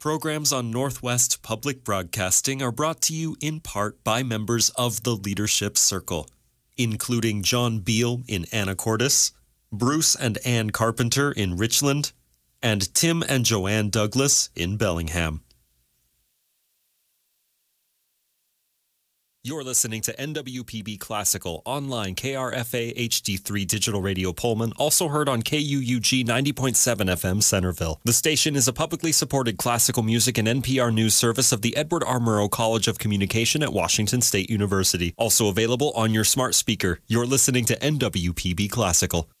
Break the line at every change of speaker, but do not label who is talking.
Programs on Northwest Public Broadcasting are brought to you in part by members of the Leadership Circle, including John Beal in Anacortes, Bruce and Ann Carpenter in Richland, and Tim and Joanne Douglas in Bellingham. You're listening to NWPB Classical, online KRFA HD3 Digital Radio Pullman, also heard on KUUG 90.7 FM Centerville. The station is a publicly supported classical music and NPR news service of the Edward R. Murrow College of Communication at Washington State University. Also available on your smart speaker. You're listening to NWPB Classical.